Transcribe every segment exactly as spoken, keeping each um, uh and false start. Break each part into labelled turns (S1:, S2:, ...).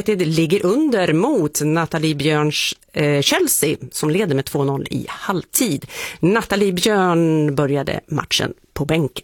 S1: United ligger under mot Nathalie Björns eh, Chelsea som leder med två noll i halvtid. Nathalie Björn började matchen på bänken.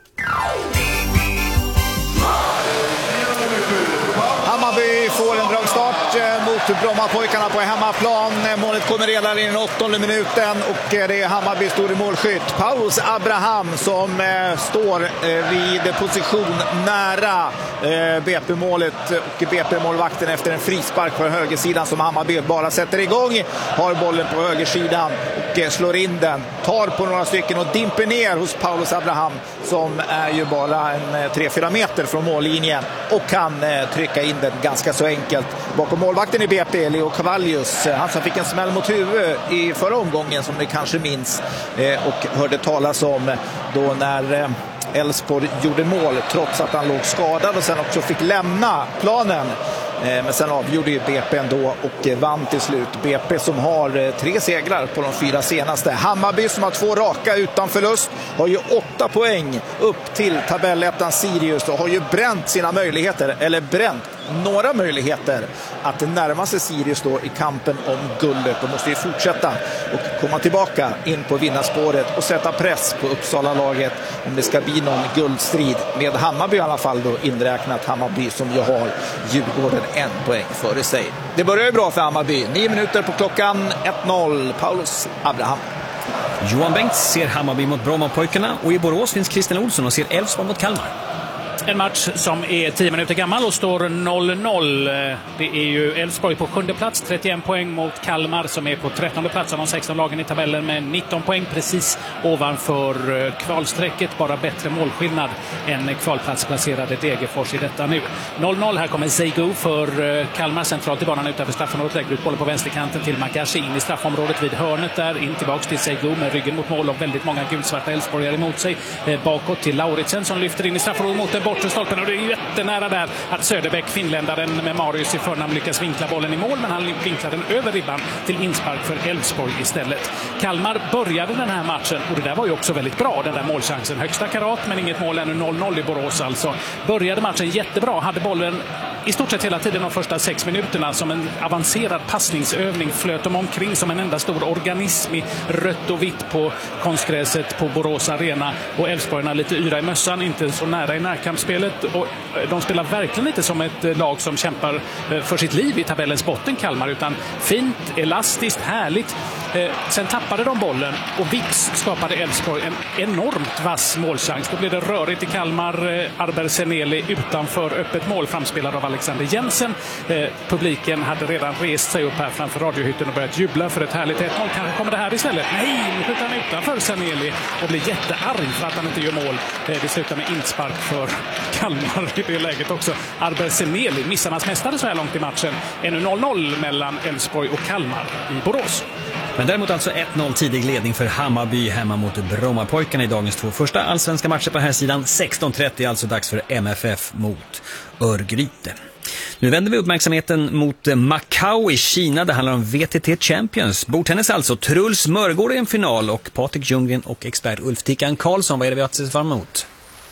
S2: Hammarby får en dragstart mot Brommapojkarna på hemmaplan. Målet kommer redan i den åttonde minuten och det är Hammarby stor i målskytt. Paulus Abraham som eh, står eh, vid position nära eh, B P-målet och B P-målvakten efter en frispark på högersidan som Hammarby bara sätter igång. Har bollen på högersidan och eh, slår in den. Tar på några stycken och dimper ner hos Paulus Abraham som är ju bara en tre fyra meter från mållinjen och kan eh, trycka in den ganska så enkelt. Bakom målvakten i B P, Leo Cavallius, han som fick en smäll mot huvudet i förra omgången som ni kanske minns eh, och hörde talas om då när eh, Elfsborg gjorde mål trots att han låg skadad och sen också fick lämna planen. Men sen avgjorde ju B P ändå och vann till slut. B P som har tre segrar på de fyra senaste. Hammarby som har två raka utan förlust har ju åtta poäng upp till tabellettan Sirius och har ju bränt sina möjligheter, eller bränt några möjligheter att närma sig Sirius då i kampen om guldet. De måste ju fortsätta och komma tillbaka in på vinnarspåret och sätta press på Uppsala-laget om det ska bli någon guldstrid med Hammarby i alla fall då inräknat Hammarby som ju har Djurgården en poäng före sig. Det börjar ju bra för Hammarby. Nio minuter på klockan, ett noll. Paulus Abraham.
S3: Johan Bengts ser Hammarby mot Brommapojkarna och i Borås finns Christian Olsson och ser Elfsborg mot Kalmar.
S4: En match som är tio minuter gammal och står noll noll. Det är ju Elfsborg på sjunde plats, trettioen poäng mot Kalmar som är på trettonde plats av de sexton lagen i tabellen med nitton poäng precis ovanför kvalsträcket. Bara bättre målskillnad än kvalplatsplacerade Degerfors i detta nu. noll noll, här kommer Seigo för Kalmar centralt i banan utanför straffområdet. Lägger ut bollen på vänsterkanten till Magashi in i straffområdet vid hörnet där. In tillbaks till Seigo med ryggen mot mål och väldigt många gulsvarta Elfsborgare emot sig. Bakåt till Lauritsen som lyfter in i straffområdet mot den bortre stolpen och det är jättenära där att Söderbäck, finländaren med Marius i förnamn, lyckas vinkla bollen i mål, men han vinklar den över ribban till inspark för Elfsborg istället. Kalmar började den här matchen och det där var ju också väldigt bra, den där målchansen. Högsta karat men inget mål ännu, noll noll i Borås alltså. Började matchen jättebra, hade bollen i stort sett hela tiden de första sex minuterna som en avancerad passningsövning, flöt de omkring som en enda stor organism i rött och vitt på konstgräset på Borås arena och Elfsborgarna lite yra i mössan, inte så nära i närkampsspelet och de spelar verkligen inte som ett lag som kämpar för sitt liv i tabellens botten Kalmar, utan fint, elastiskt, härligt. Sen tappade de bollen och vips skapade Elfsborg en enormt vass målchans. Då blev det rörigt i Kalmar. Arber Seneli utanför öppet mål framspelad av Alexander Jensen. Eh, publiken hade redan rest sig upp här framför radiohytten och börjat jubla för ett härligt ett noll. Kanske kommer det här istället. Nej, nu skjuter han utanför Seneli och blir jättearg för att han inte gör mål. Eh, det slutar med inspark för Kalmar i det läget också. Arber Seneli, missarnas mästare så här långt i matchen. Ännu noll noll mellan Elfsborg och Kalmar i Borås.
S3: Men däremot alltså ett noll tidig ledning för Hammarby hemma mot Brommapojkarna i dagens två första allsvenska matcher på här sidan. sexton trettio alltså dags för M F F mot Örgryte. Nu vänder vi uppmärksamheten mot Macau i Kina. Det handlar om V T T Champions. Bordtennis alltså. Truls Mörgård i en final och Patrik Ljunggren och expert Ulf Tickan Karlsson. Vad är det vi har att se fram emot?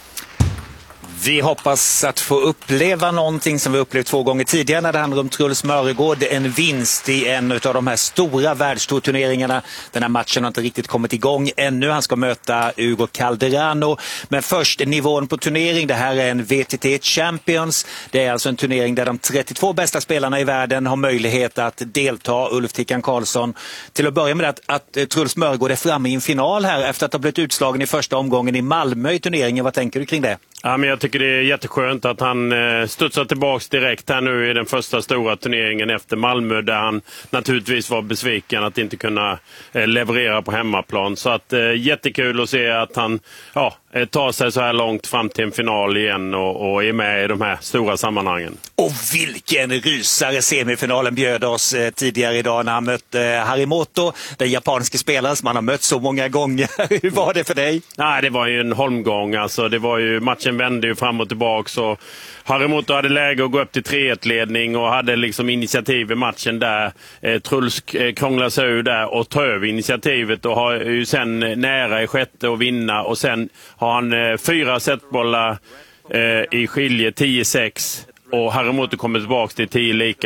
S5: Vi hoppas att få uppleva någonting som vi upplevt två gånger tidigare när det handlar om Truls Mörgård. En vinst i en av de här stora världsturneringarna. Den här matchen har inte riktigt kommit igång ännu. Han ska möta Hugo Calderano. Men först nivån på turnering. Det här är en V T T Champions. Det är alltså en turnering där de trettiotvå bästa spelarna i världen har möjlighet att delta. Ulf Tickan Karlsson. Till att börja med att, att Truls Mörgård är framme i en final här efter att ha blivit utslagen i första omgången i Malmö i turneringen. Vad tänker du kring det?
S6: Ja, men jag tycker det är jätteskönt att han eh, studsar tillbaks direkt här nu i den första stora turneringen efter Malmö, där han naturligtvis var besviken att inte kunna eh, leverera på hemmaplan. Så att eh, jättekul att se att han ja, tar sig så här långt fram till en final igen och, och är med i de här stora sammanhangen.
S5: Och vilken rysare semifinalen bjöd oss eh, tidigare idag när han mötte eh, Harimoto, den japanska spelaren som han har mött så många gånger. Hur var det för dig?
S6: Nej, det var ju en holmgång. Alltså, det var ju, matchen vände ju fram och tillbaka, så Harimoto hade läge att gå upp till tre ett-ledning och hade liksom initiativ i matchen där. Eh, Truls eh, krånglade sig ur där och tar över initiativet och har ju sen nära i sjätte att vinna, och sen har han eh, fyra setbollar eh, i skilje tio sex och Harimoto kommer tillbaka till tio lika.